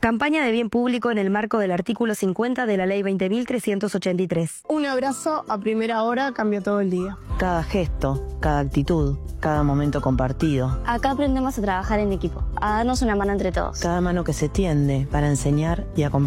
Campaña de bien público en el marco del artículo 50 de la Ley 20.383. Un abrazo a primera hora cambia todo el día. Cada gesto, cada actitud, cada momento compartido. Acá aprendemos a trabajar en equipo, a darnos una mano entre todos. Cada mano que se tiende para enseñar y acompañar.